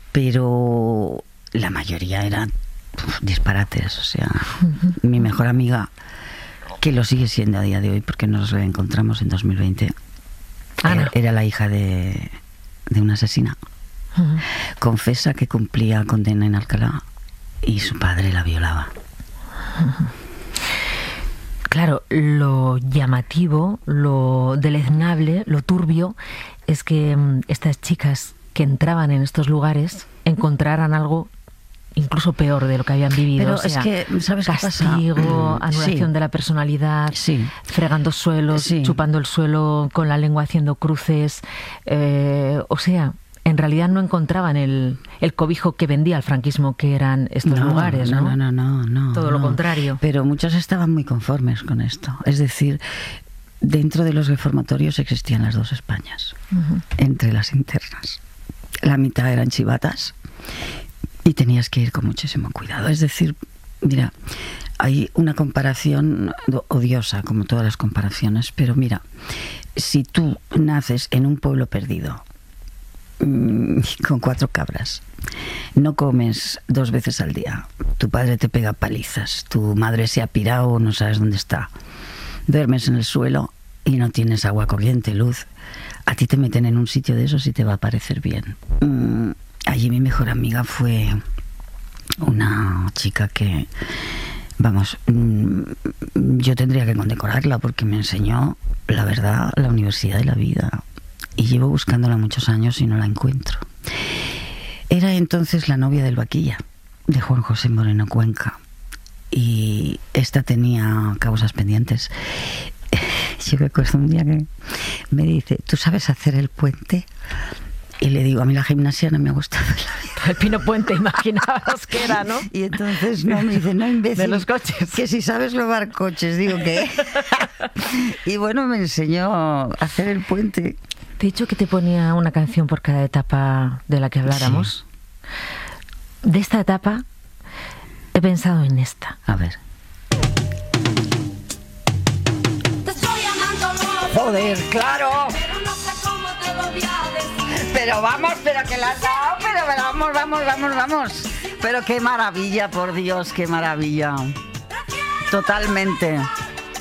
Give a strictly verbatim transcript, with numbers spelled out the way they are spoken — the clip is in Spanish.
pero la mayoría eran uf, disparates. O sea, uh-huh. mi mejor amiga, que lo sigue siendo a día de hoy porque nos reencontramos en dos mil veinte, era, era la hija de, de una asesina. Uh-huh. Confesa que cumplía condena en Alcalá y su padre la violaba. Uh-huh. Claro, lo llamativo, lo deleznable, lo turbio es que um, estas chicas que entraban en estos lugares encontraran algo incluso peor de lo que habían vivido. Pero o sea, es que, ¿sabes castigo, qué pasa? anulación sí. de la personalidad, sí. fregando suelos, sí. chupando el suelo con la lengua haciendo cruces. Eh, o sea, en realidad no encontraban el, el cobijo que vendía el franquismo, que eran estos no, lugares, ¿no? No, no, no, no. Todo no. lo contrario. Pero muchos estaban muy conformes con esto. Es decir, dentro de los reformatorios existían las dos Españas, uh-huh. entre las internas. La mitad eran chivatas y tenías que ir con muchísimo cuidado. Es decir, mira, hay una comparación odiosa, como todas las comparaciones, pero mira, si tú naces en un pueblo perdido, con cuatro cabras, no comes dos veces al día, tu padre te pega palizas, tu madre se ha pirado, no sabes dónde está, duermes en el suelo y no tienes agua corriente, luz, a ti te meten en un sitio de esos y te va a parecer bien. Mm, allí mi mejor amiga fue una chica que, vamos, mm, yo tendría que condecorarla porque me enseñó la verdad, la universidad de la vida. Y llevo buscándola muchos años y no la encuentro. Era entonces la novia del Vaquilla, de Juan José Moreno Cuenca. Y esta tenía causas pendientes. Yo recuerdo un día que me dice, ¿tú sabes hacer el puente? Y le digo, a mí la gimnasia no me ha gustado en la vida. El Pino Puente, imaginabas que era, ¿no? Y entonces no, me dice, no, imbécil. De los coches. Que si sabes robar coches, digo, ¿qué? Y bueno, me enseñó a hacer el puente. Te he dicho que te ponía una canción por cada etapa de la que habláramos. Sí. De esta etapa he pensado en esta. A ver. Joder, claro. Pero vamos, pero que la has dado, pero vamos, vamos, vamos, vamos. Pero qué maravilla, por Dios, qué maravilla. Totalmente.